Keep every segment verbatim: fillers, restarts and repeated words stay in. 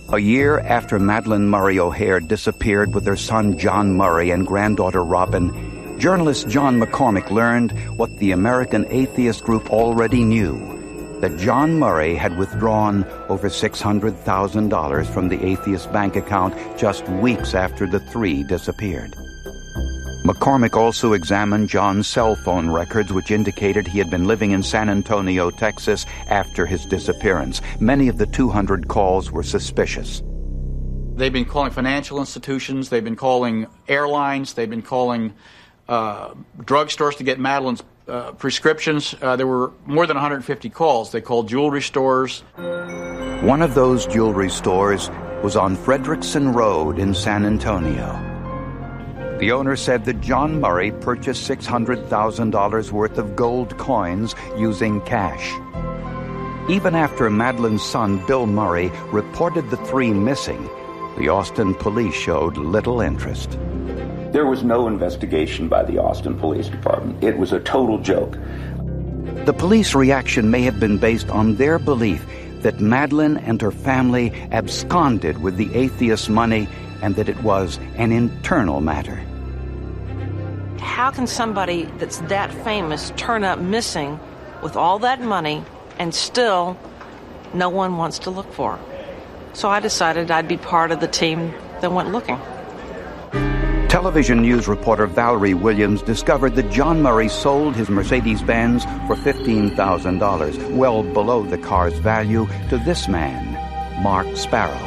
A year after Madeleine Murray O'Hair disappeared with her son John Murray and granddaughter Robin, journalist John McCormick learned what the American Atheist Group already knew, that John Murray had withdrawn over six hundred thousand dollars from the Atheist bank account just weeks after the three disappeared. McCormick also examined John's cell phone records, which indicated he had been living in San Antonio, Texas, after his disappearance. Many of the two hundred calls were suspicious. They've been calling financial institutions, they've been calling airlines, they've been calling uh, drugstores to get Madeleine's uh, prescriptions. Uh, there were more than one hundred fifty calls. They called jewelry stores. One of those jewelry stores was on Frederickson Road in San Antonio. The owner said that John Murray purchased six hundred thousand dollars worth of gold coins using cash. Even after Madeleine's son, Bill Murray, reported the three missing, the Austin police showed little interest. There was no investigation by the Austin Police Department. It was a total joke. The police reaction may have been based on their belief that Madeleine and her family absconded with the atheist money and that it was an internal matter. How can somebody that's that famous turn up missing with all that money and still no one wants to look for her? So I decided I'd be part of the team that went looking. Television news reporter Valerie Williams discovered that John Murray sold his Mercedes-Benz for fifteen thousand dollars, well below the car's value, to this man, Mark Sparrow.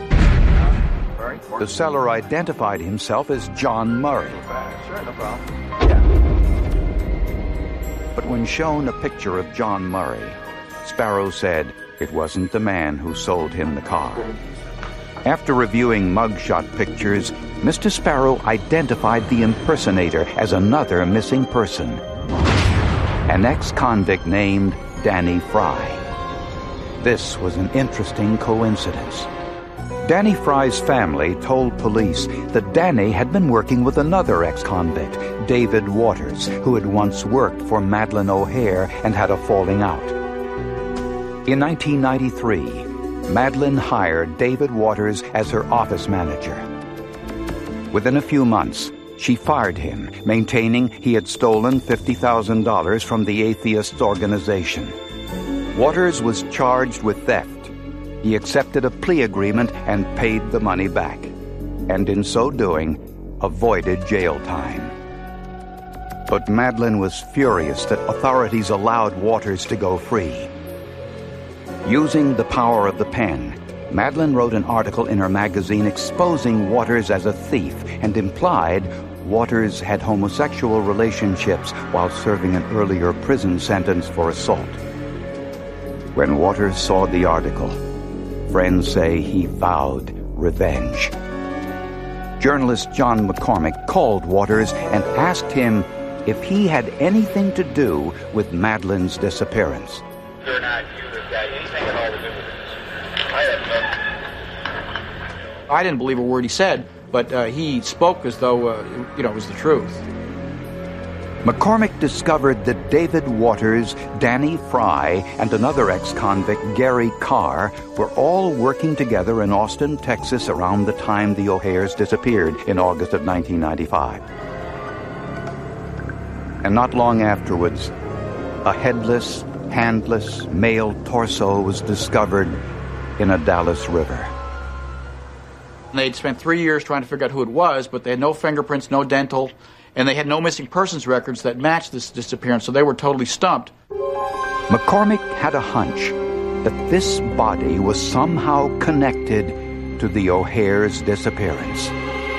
The seller identified himself as John Murray. But when shown a picture of John Murray, Sparrow said it wasn't the man who sold him the car. After reviewing mugshot pictures, Mister Sparrow identified the impersonator as another missing person, an ex-convict named Danny Fry. This was an interesting coincidence. Danny Fry's family told police that Danny had been working with another ex-convict, David Waters, who had once worked for Madeleine O'Hair and had a falling out. In nineteen ninety-three, Madeleine hired David Waters as her office manager. Within a few months, she fired him, maintaining he had stolen fifty thousand dollars from the Atheists organization. Waters was charged with theft. He accepted a plea agreement and paid the money back, and in so doing, avoided jail time. But Madeleine was furious that authorities allowed Waters to go free. Using the power of the pen, Madeleine wrote an article in her magazine exposing Waters as a thief and implied Waters had homosexual relationships while serving an earlier prison sentence for assault. When Waters saw the article, friends say he vowed revenge. Journalist John McCormick called Waters and asked him if he had anything to do with Madeleine's disappearance. You're not, you have got anything at all to do with this. I have no... I didn't believe a word he said, but uh, he spoke as though, uh, you know, it was the truth. McCormick discovered that David Waters, Danny Fry, and another ex-convict, Gary Carr, were all working together in Austin, Texas around the time the O'Hairs disappeared in August of nineteen ninety-five. And not long afterwards, a headless, handless male torso was discovered in a Dallas river. They'd spent three years trying to figure out who it was, but they had no fingerprints, no dental, and they had no missing persons records that matched this disappearance, so they were totally stumped. McCormick had a hunch that this body was somehow connected to the O'Hairs' disappearance.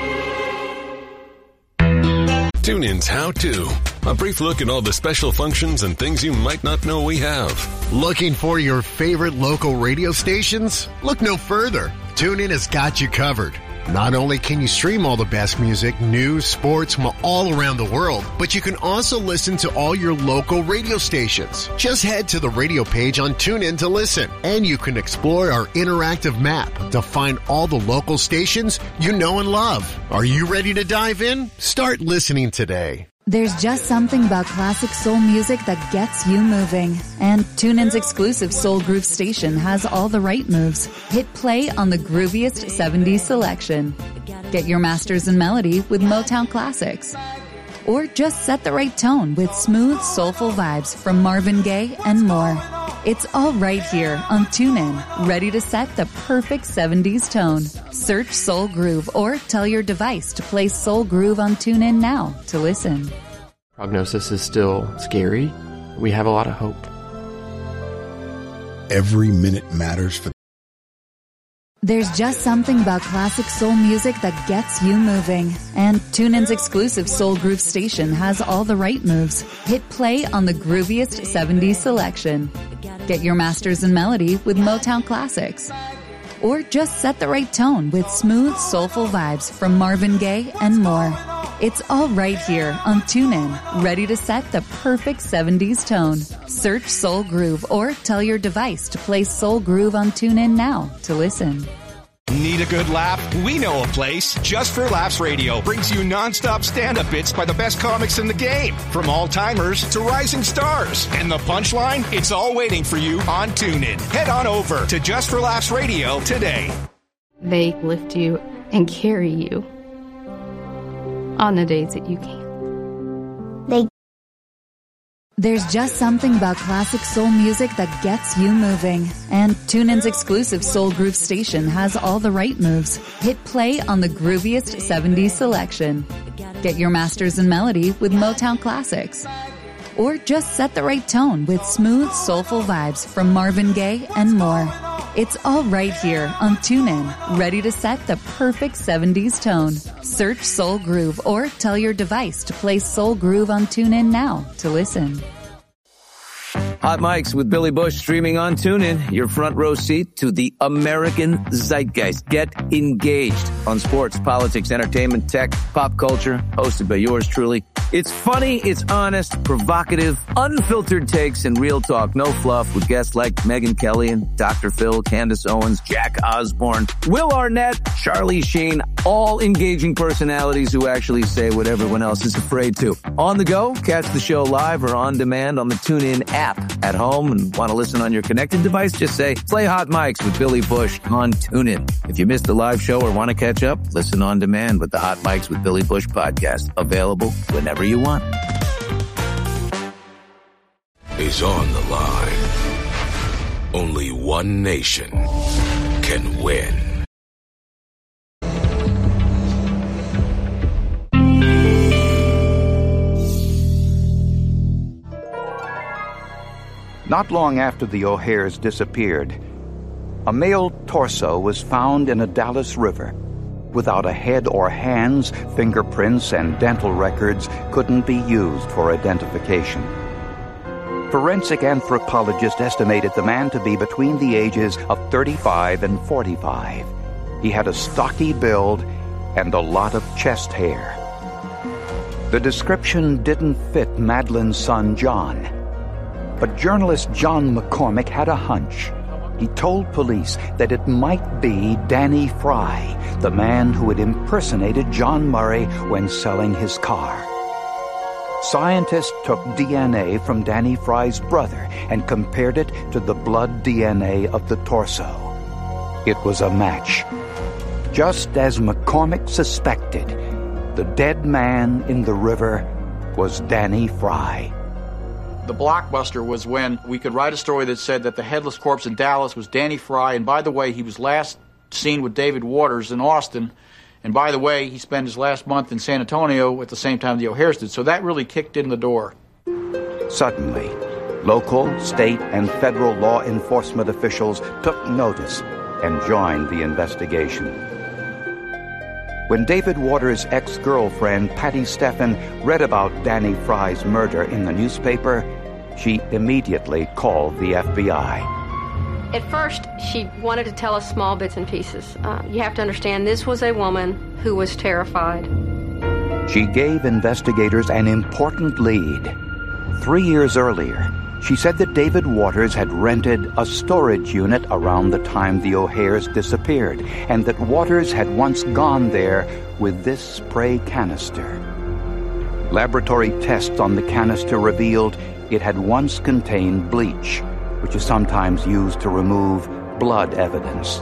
TuneIn's How To. A brief look at all the special functions and things you might not know we have. Looking for your favorite local radio stations? Look no further. TuneIn has got you covered. Not only can you stream all the best music, news, sports from all around the world, but you can also listen to all your local radio stations. Just head to the radio page on TuneIn to listen, and you can explore our interactive map to find all the local stations you know and love. Are you ready to dive in? Start listening today. There's just something about classic soul music that gets you moving. And TuneIn's exclusive Soul Groove station has all the right moves. Hit play on the grooviest seventies selection. Get your masters in melody with Motown Classics. Or just set the right tone with smooth, soulful vibes from Marvin Gaye and more. It's all right here on TuneIn, ready to set the perfect seventies tone. Search Soul Groove or tell your device to play Soul Groove on TuneIn now to listen. Prognosis is still scary. We have a lot of hope. Every minute matters for There's just something about classic soul music that gets you moving. And TuneIn's exclusive Soul Groove station has all the right moves. Hit play on the grooviest seventies selection. Get your masters in melody with Motown Classics. Or just set the right tone with smooth, soulful vibes from Marvin Gaye and more. It's all right here on TuneIn, ready to set the perfect seventies tone. Search Soul Groove or tell your device to play Soul Groove on TuneIn now to listen. Need a good laugh? We know a place. Just for Laughs Radio brings you nonstop stand-up bits by the best comics in the game, from all-timers to rising stars. And the punchline? It's all waiting for you on TuneIn. Head on over to Just for Laughs Radio today. They lift you and carry you on the days that you can't. They There's just something about classic soul music that gets you moving. And TuneIn's exclusive Soul Groove station has all the right moves. Hit play on the grooviest seventies selection. Get your masters in melody with Motown Classics. Or just set the right tone with smooth, soulful vibes from Marvin Gaye and more. It's all right here on TuneIn, ready to set the perfect seventies tone. Search Soul Groove or tell your device to play Soul Groove on TuneIn now to listen. Hot Mics with Billy Bush streaming on TuneIn, your front row seat to the American zeitgeist. Get engaged on sports, politics, entertainment, tech, pop culture, hosted by yours truly. It's funny, it's honest, provocative, unfiltered takes, and real talk. No fluff with guests like Megyn Kelly and Doctor Phil, Candace Owens, Jack Osborne, Will Arnett, Charlie Sheen, all engaging personalities who actually say what everyone else is afraid to. On the go, catch the show live or on demand on the TuneIn app. At home and want to listen on your connected device, just say, play Hot Mics with Billy Bush on TuneIn. If you missed the live show or want to catch up, listen on demand with the Hot Mics with Billy Bush podcast. Available whenever you want. Is on the line. Only one nation can win. Not long after the O'Hares disappeared, a male torso was found in a Dallas river. Without a head or hands, fingerprints and dental records couldn't be used for identification. Forensic anthropologists estimated the man to be between the ages of thirty-five and forty-five. He had a stocky build and a lot of chest hair. The description didn't fit Madeline's son, John. But journalist John McCormick had a hunch. He told police that it might be Danny Fry, the man who had impersonated John Murray when selling his car. Scientists took D N A from Danny Fry's brother and compared it to the blood D N A of the torso. It was a match. Just as McCormick suspected, the dead man in the river was Danny Fry. The blockbuster was when we could write a story that said that the headless corpse in Dallas was Danny Fry, and by the way, he was last seen with David Waters in Austin, and by the way, he spent his last month in San Antonio at the same time the O'Hares did, so that really kicked in the door. Suddenly, local, state, and federal law enforcement officials took notice and joined the investigation. When David Waters' ex-girlfriend, Patty Steffen, read about Danny Fry's murder in the newspaper, she immediately called the F B I. At first, she wanted to tell us small bits and pieces. Uh, you have to understand, this was a woman who was terrified. She gave investigators an important lead. Three years earlier, she said that David Waters had rented a storage unit around the time the O'Hares disappeared, and that Waters had once gone there with this spray canister. Laboratory tests on the canister revealed it had once contained bleach, which is sometimes used to remove blood evidence.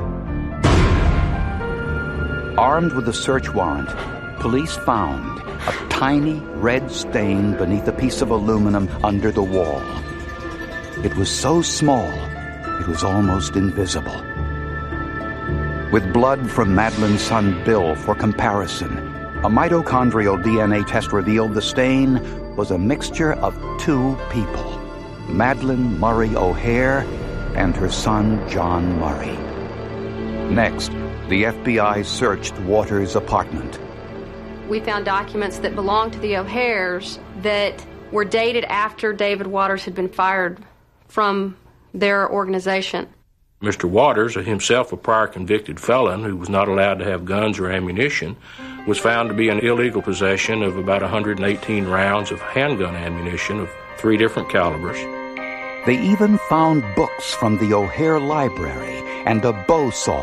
Armed with a search warrant, police found a tiny red stain beneath a piece of aluminum under the wall. It was so small, it was almost invisible. With blood from Madeline's son Bill for comparison, a mitochondrial D N A test revealed the stain was a mixture of two people, Madeline Murray O'Hare and her son John Murray. Next, the F B I searched Waters' apartment. We found documents that belonged to the O'Hares that were dated after David Waters had been fired from their organization. Mister Waters, himself a prior convicted felon who was not allowed to have guns or ammunition, was found to be in illegal possession of about one hundred eighteen rounds of handgun ammunition of three different calibers. They even found books from the O'Hare Library and a bow saw.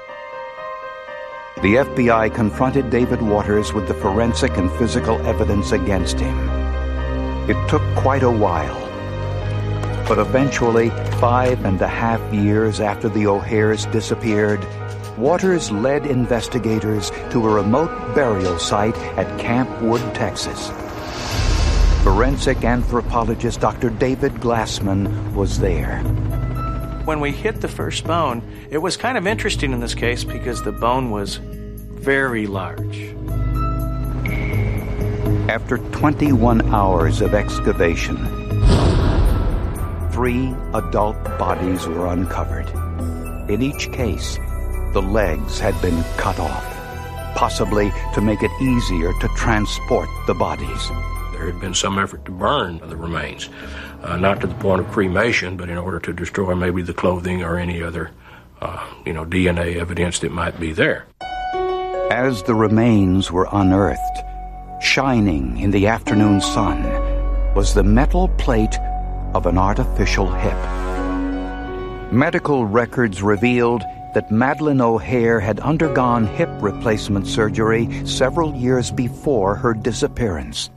The F B I confronted David Waters with the forensic and physical evidence against him. It took quite a while, but eventually, five and a half years after the O'Hares disappeared, Waters led investigators to a remote burial site at Camp Wood, Texas. Forensic anthropologist Doctor David Glassman was there. When we hit the first bone, it was kind of interesting in this case because the bone was very large. After twenty-one hours of excavation, three adult bodies were uncovered. In each case, the legs had been cut off, possibly to make it easier to transport the bodies. There had been some effort to burn the remains, uh, not to the point of cremation, but in order to destroy maybe the clothing or any other, uh, you know, D N A evidence that might be there. As the remains were unearthed, shining in the afternoon sun was the metal plate of an artificial hip. Medical records revealed that Madeline O'Hare had undergone hip replacement surgery several years before her disappearance.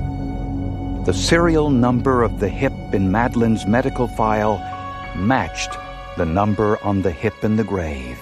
The serial number of the hip in Madeline's medical file matched the number on the hip in the grave.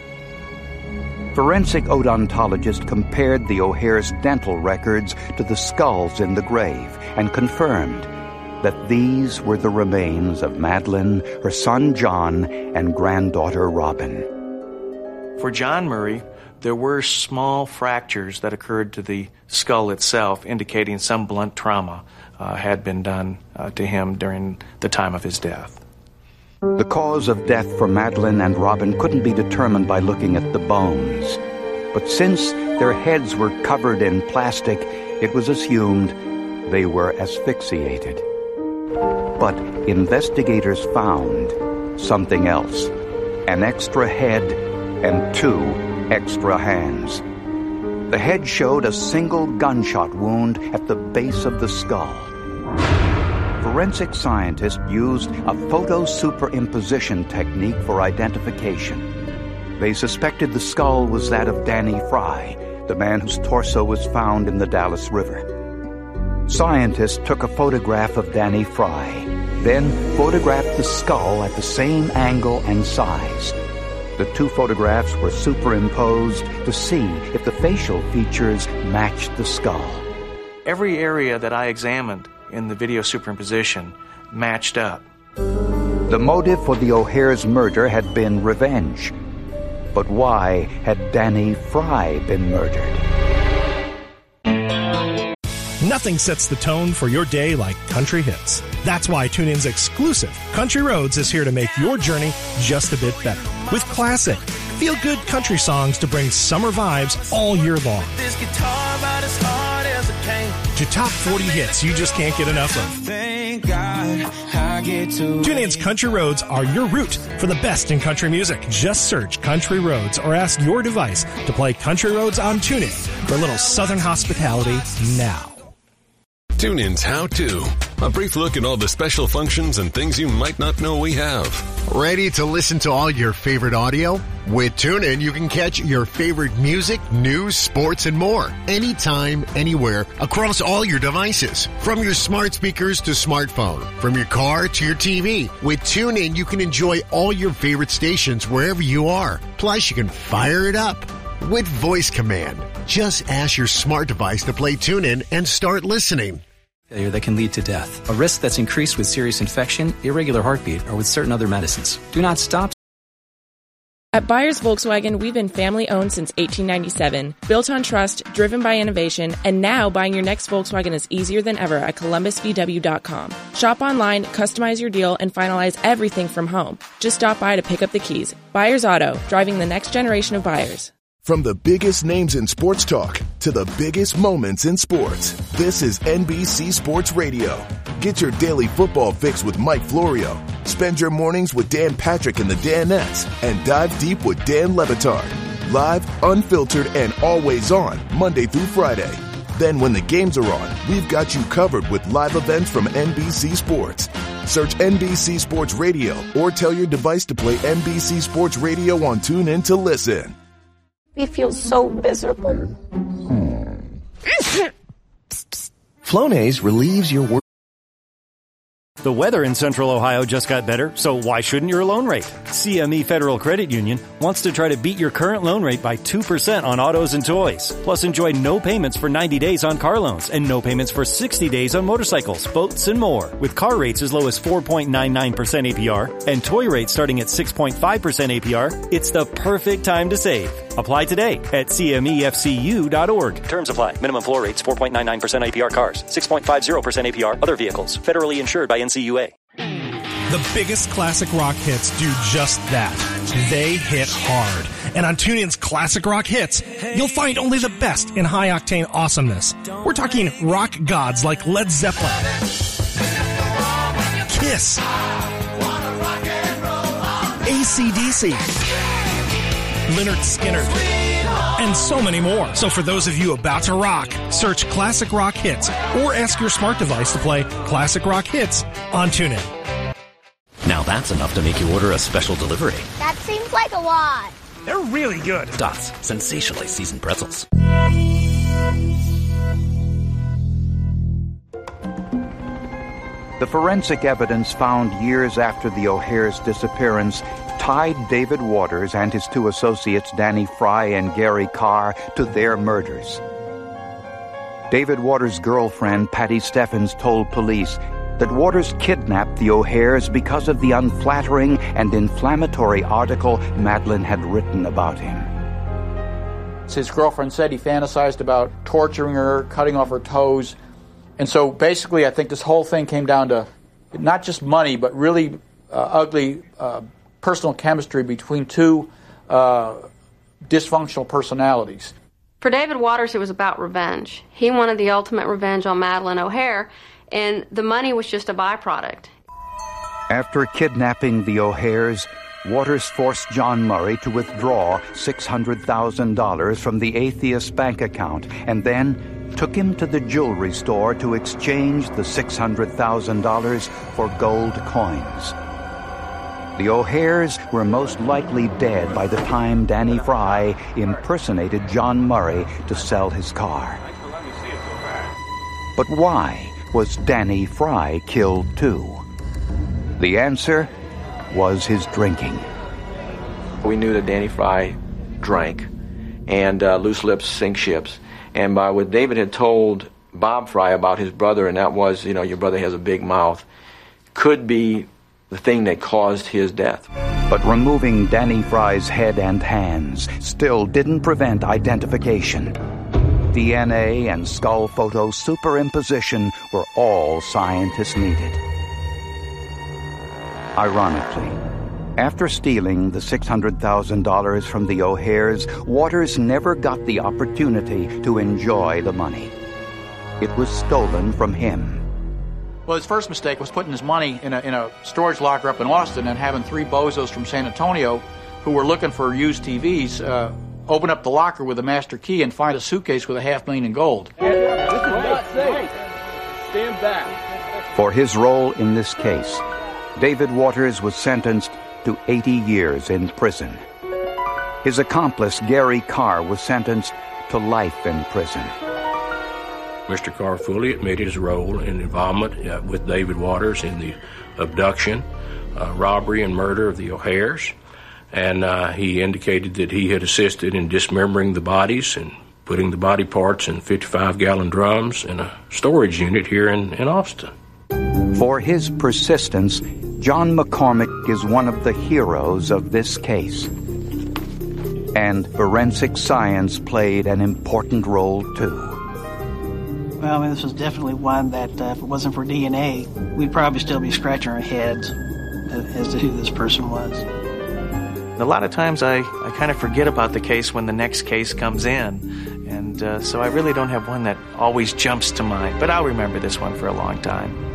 Forensic odontologist compared the O'Hare's dental records to the skulls in the grave and confirmed that these were the remains of Madeline, her son John, and granddaughter Robin. For John Murray, there were small fractures that occurred to the skull itself, indicating some blunt trauma uh, had been done uh, to him during the time of his death. The cause of death for Madeline and Robin couldn't be determined by looking at the bones. But since their heads were covered in plastic, it was assumed they were asphyxiated. But investigators found something else: an extra head and two extra hands. The head showed a single gunshot wound at the base of the skull. Forensic scientists used a photo superimposition technique for identification. They suspected the skull was that of Danny Fry, the man whose torso was found in the Dalles River. Scientists took a photograph of Danny Fry, then photographed the skull at the same angle and size. The two photographs were superimposed to see if the facial features matched the skull. Every area that I examined in the video superimposition matched up. The motive for the O'Hare's murder had been revenge. But why had Danny Fry been murdered? Nothing sets the tone for your day like country hits. That's why TuneIn's exclusive Country Roads is here to make your journey just a bit better. With classic, feel-good country songs to bring summer vibes all year long. This guitar about as hard as it can. To top forty hits you just can't get enough of. Thank God I get to TuneIn's Country Roads are your route for the best in country music. Just search Country Roads or ask your device to play Country Roads on TuneIn for a little southern hospitality now. TuneIn's How To. A brief look at all the special functions and things you might not know we have. Ready to listen to all your favorite audio? With TuneIn, you can catch your favorite music, news, sports, and more. Anytime, anywhere, across all your devices. From your smart speakers to smartphone. From your car to your T V. With TuneIn, you can enjoy all your favorite stations wherever you are. Plus, you can fire it up with voice command. Just ask your smart device to play TuneIn and start listening. Failure that can lead to death. A risk that's increased with serious infection, irregular heartbeat, or with certain other medicines. Do not stop. At Byers Volkswagen, we've been family-owned since eighteen ninety-seven, built on trust, driven by innovation, and now buying your next Volkswagen is easier than ever at Columbus V W dot com. Shop online, customize your deal, and finalize everything from home. Just stop by to pick up the keys. Byers Auto, driving the next generation of buyers. From the biggest names in sports talk to the biggest moments in sports, this is N B C Sports Radio. Get your daily football fix with Mike Florio. Spend your mornings with Dan Patrick and the Danettes, and dive deep with Dan Le Batard. Live, unfiltered, and always on, Monday through Friday. Then when the games are on, we've got you covered with live events from N B C Sports. Search N B C Sports Radio or tell your device to play N B C Sports Radio on TuneIn to listen. We feel so miserable. Flonase relieves your work. The weather in Central Ohio just got better, so why shouldn't your loan rate? C M E Federal Credit Union wants to try to beat your current loan rate by two percent on autos and toys. Plus, enjoy no payments for ninety days on car loans and no payments for sixty days on motorcycles, boats, and more. With car rates as low as four point nine nine percent A P R and toy rates starting at six point five percent A P R, it's the perfect time to save. Apply today at C M E F C U dot org. Terms apply. Minimum floor rates four point nine nine percent A P R cars, six point five zero percent A P R other vehicles. Federally insured by N C U A. The biggest classic rock hits do just that. They hit hard. And on TuneIn's Classic Rock Hits, you'll find only the best in high-octane awesomeness. We're talking rock gods like Led Zeppelin, Kiss, A C D C, Lynyrd Skynyrd, and so many more. So for those of you about to rock, search Classic Rock Hits or ask your smart device to play Classic Rock Hits on TuneIn. Now that's enough to make you order a special delivery. That seems like a lot. They're really good. Dots, sensationally seasoned pretzels. The forensic evidence found years after the O'Hare's disappearance tied David Waters and his two associates, Danny Fry and Gary Carr, to their murders. David Waters' girlfriend, Patty Steffens, told police that Waters kidnapped the O'Hares because of the unflattering and inflammatory article Madeline had written about him. His girlfriend said he fantasized about torturing her, cutting off her toes. And so basically I think this whole thing came down to not just money, but really uh, ugly uh, personal chemistry between two uh, dysfunctional personalities. For David Waters, it was about revenge. He wanted the ultimate revenge on Madeline O'Hare, and the money was just a byproduct. After kidnapping the O'Hares, Waters forced John Murray to withdraw six hundred thousand dollars from the Atheist bank account and then took him to the jewelry store to exchange the six hundred thousand dollars for gold coins. The O'Hares were most likely dead by the time Danny Fry impersonated John Murray to sell his car. But why was Danny Fry killed too? The answer was his drinking. We knew that Danny Fry drank, and uh, loose lips sink ships. And by what David had told Bob Fry about his brother, and that was, you know, your brother has a big mouth, could be the thing that caused his death. But removing Danny Fry's head and hands still didn't prevent identification. D N A and skull photo superimposition were all scientists needed. Ironically, after stealing the six hundred thousand dollars from the O'Hares, Waters never got the opportunity to enjoy the money. It was stolen from him. Well, his first mistake was putting his money in a, in a storage locker up in Austin and having three bozos from San Antonio who were looking for used T Vs uh, open up the locker with a master key and find a suitcase with a half million in gold. This is not safe. stand back. For his role in this case, David Waters was sentenced to eighty years in prison. His accomplice, Gary Carr, was sentenced to life in prison. Mister Carr fully admitted his role in involvement uh, with David Waters in the abduction, uh, robbery, and murder of the O'Hares. And uh, he indicated that he had assisted in dismembering the bodies and putting the body parts in fifty-five gallon drums in a storage unit here in, in Austin. For his persistence, John McCormick is one of the heroes of this case. And forensic science played an important role, too. Well, I mean, this was definitely one that, uh, if it wasn't for D N A, we'd probably still be scratching our heads as to who this person was. A lot of times I, I kind of forget about the case when the next case comes in. And uh, so I really don't have one that always jumps to mind. But I'll remember this one for a long time.